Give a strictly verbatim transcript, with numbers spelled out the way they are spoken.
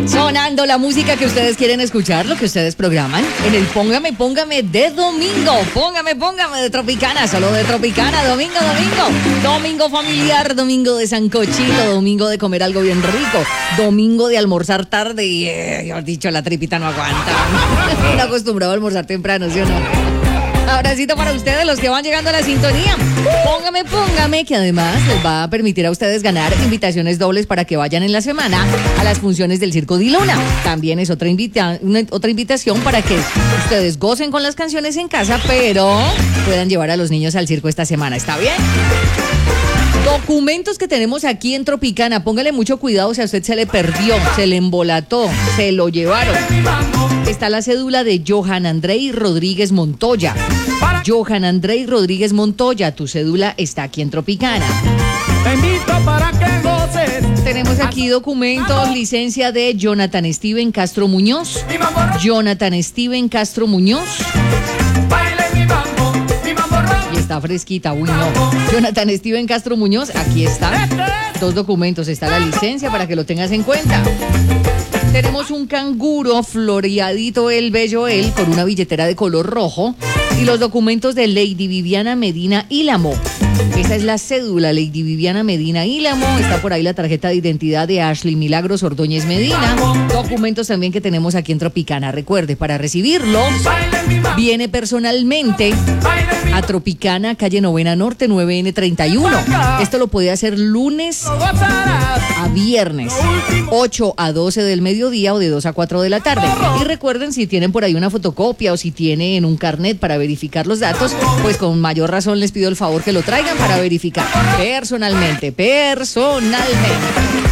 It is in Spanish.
Sonando la música que ustedes quieren escuchar, lo que ustedes programan en el Póngame, Póngame de domingo. Póngame, Póngame de Tropicana, solo de Tropicana, domingo, domingo. Domingo familiar, domingo de sancochito, domingo de comer algo bien rico, domingo de almorzar tarde y, eh, yo he dicho, la tripita no aguanta. Uno acostumbrado a almorzar temprano, ¿sí o no? Abracito para ustedes, los que van llegando a la sintonía. Póngame, póngame, que además les va a permitir a ustedes ganar invitaciones dobles para que vayan en la semana a las funciones del Circo Di Luna. También es otra, invita- una, otra invitación para que ustedes gocen con las canciones en casa, pero puedan llevar a los niños al circo esta semana. ¿Está bien? Documentos que tenemos aquí en Tropicana. Póngale mucho cuidado si a usted se le perdió, se le embolató, se lo llevaron. Está la cédula de Johan Andrei Rodríguez Montoya. Johan Andrei Rodríguez Montoya, tu cédula está aquí en Tropicana. Te invito para que goces. Tenemos aquí documentos, licencia de Jonathan Steven Castro Muñoz. Jonathan Steven Castro Muñoz. Baile mi mambo, mi mambo rock. Y está fresquita, uy no. Jonathan Steven Castro Muñoz, aquí está. Dos documentos, está la licencia para que lo tengas en cuenta. Tenemos un canguro floreadito, el bello él, con una billetera de color rojo. Y los documentos de Lady Viviana Medina Ílamo. Esa es la cédula, Lady Viviana Medina Ílamo. Está por ahí la tarjeta de identidad de Ashley Milagros Ordóñez Medina. Documentos también que tenemos aquí en Tropicana. Recuerde, para recibirlos, viene personalmente a Tropicana, calle Novena Norte, nueve ene treinta y uno. Esto lo puede hacer lunes a viernes, ocho a doce del mediodía o de dos a cuatro de la tarde. Y recuerden, si tienen por ahí una fotocopia o si tienen un carnet para verificar los datos, pues con mayor razón les pido el favor que lo traigan para verificar personalmente, personalmente.